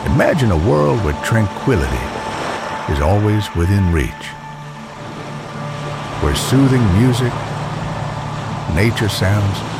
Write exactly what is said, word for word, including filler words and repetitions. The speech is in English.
Imagine a world where tranquility is always within reach, where soothing music, nature sounds,